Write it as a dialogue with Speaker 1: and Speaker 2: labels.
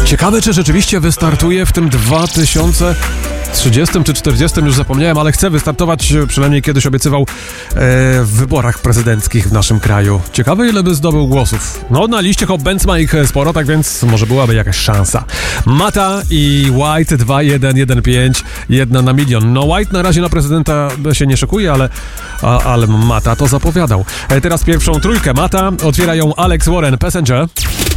Speaker 1: Ciekawe, czy rzeczywiście wystartuje w tym 2030 czy 40, już zapomniałem, ale chce wystartować, przynajmniej kiedyś obiecywał, w wyborach prezydenckich w naszym kraju. Ciekawe, ile by zdobył głosów. No, na liście Hot-Benz ma ich sporo, tak więc może byłaby jakaś szansa. Mata i White 2-1-1-5, 1 na milion. No, White na razie na prezydenta się nie szykuje, ale Mata to zapowiadał. Teraz pierwszą trójkę Mata otwiera ją Alex Warren, Passenger.